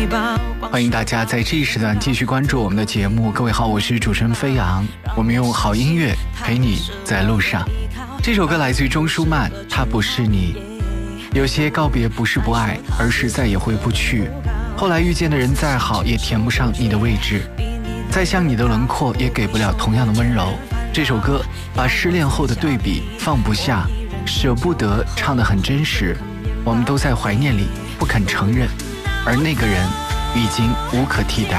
欢迎大家在这一时段继续关注我们的节目。各位好，我是主持人飞扬，我们用好音乐陪你在路上。这首歌来自于钟舒漫，他不是你。有些告别不是不爱，而是再也回不去。后来遇见的人再好，也填不上你的位置，再像你的轮廓，也给不了同样的温柔。这首歌把失恋后的对比放不下，舍不得唱得很真实，我们都在怀念里不肯承认，而那个人已经无可替代。